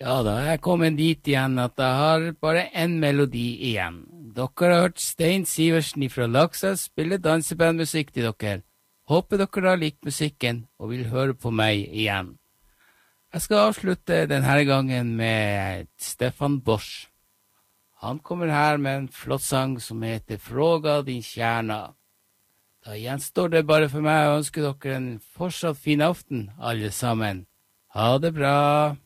Ja da, jeg er kommet dit igjen at jeg har bare en melodi igjen. Dere har hørt Stein Sivertsen fra Laksa spille dansebandmusikk til dere. Håper dere har likt musikken og vil høre på meg igjen. Jeg skal avslutte denne gangen med Stefan Bosch. Han kommer her med en flott sang som heter Fråga din kjærna. Da gjenstår det bare for meg å ønske dere en fortsatt fin aften, alle sammen. Ha det bra!